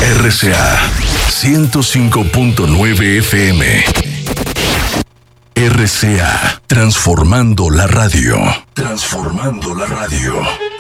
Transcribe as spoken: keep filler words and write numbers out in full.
R C A ciento cinco punto nueve F M. R C A, transformando la radio. Transformando la radio.